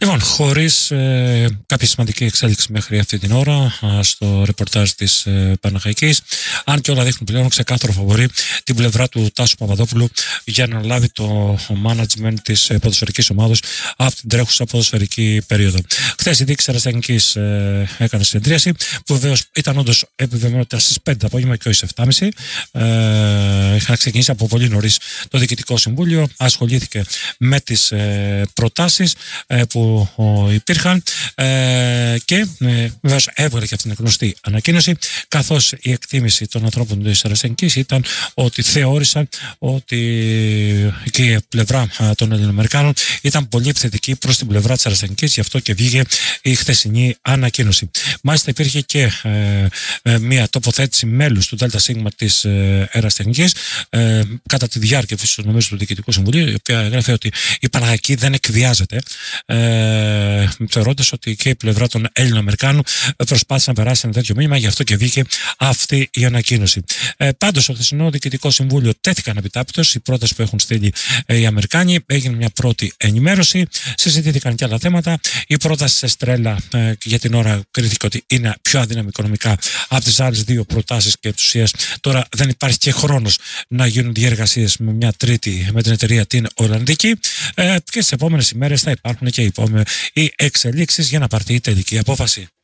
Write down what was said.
Λοιπόν, χωρίς κάποια σημαντική εξέλιξη μέχρι αυτή την ώρα στο ρεπορτάζ της Παναχαϊκής, αν και όλα δείχνουν πλέον ξεκάθαρο φαβορί την πλευρά του Τάσου Παπαδόπουλου για να λάβει το management της ποδοσφαιρικής ομάδος από την τρέχουσα ποδοσφαιρική περίοδο. Χθες η διοίκηση Εραστεχνικής έκανε συνεδρίαση που βεβαίως ήταν όντως επιβεβαιωμένη στις 5 το απόγευμα και όχι στις 7.30. Είχαν ξεκινήσει από πολύ νωρίς το Διοικητικό Συμβούλιο, ασχολήθηκε με τις προτάσεις που υπήρχαν και βεβαίως έβγαλε και αυτήν την γνωστή ανακοίνωση, καθώς η εκτίμηση των ανθρώπων της Εραστεχνικής ήταν ότι θεώρησαν ότι και η πλευρά των Ελληνοαμερικάνων ήταν πολύ επιθετική προς την πλευρά της Εραστεχνικής, γι' αυτό και βγήκε η χθεσινή ανακοίνωση. Μάλιστα υπήρχε και μια τοποθέτηση μέλους του ΔΣ της Εραστεχνικής κατά τη διάρκεια νομίζω του Διοικητικού Συμβουλίου, η οποία έγραφε ότι η Παναχαϊκή δεν εκβιάζεται, θεωρώντας ότι και η πλευρά των Έλληνων-Αμερικάνων προσπάθησε να περάσει ένα τέτοιο μήνυμα, γι' αυτό και βγήκε αυτή η ανακοίνωση. Πάντως, στο χθεσινό Διοικητικό Συμβούλιο τέθηκαν επιτάπητος οι πρότασεις που έχουν στείλει οι Αμερικάνοι. Έγινε μια πρώτη ενημέρωση, συζητήθηκαν και άλλα θέματα. Η πρόταση της Εστρέλα για την ώρα κρίθηκε ότι είναι πιο αδύναμη οικονομικά από τις άλλες δύο προτάσεις και εξ ουσίας τώρα δεν υπάρχει και χρόνος να γίνουν διεργασίες με μια τρίτη, με την εταιρεία την Ολλανδική, και στις επόμενες ημέρες θα υπάρχουν και οι εξελίξεις για να πάρθει η τελική απόφαση.